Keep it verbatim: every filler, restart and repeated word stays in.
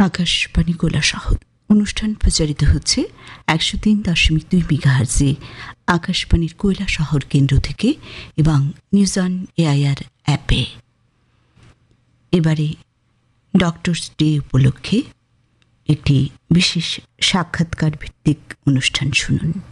আকাশবাণী কৈলাসহর অনুষ্ঠান প্রচারিত হচ্ছে একশো তিন দশমিক দুই মেগাহার্জে আকাশবাণীর কৈলাসহর কেন্দ্র থেকে এবং নিউজ অন এআইআর অ্যাপে। এবারে ডক্টরস ডে উপলক্ষে একটি বিশেষ সাক্ষাৎকার ভিত্তিক অনুষ্ঠান শুনুন।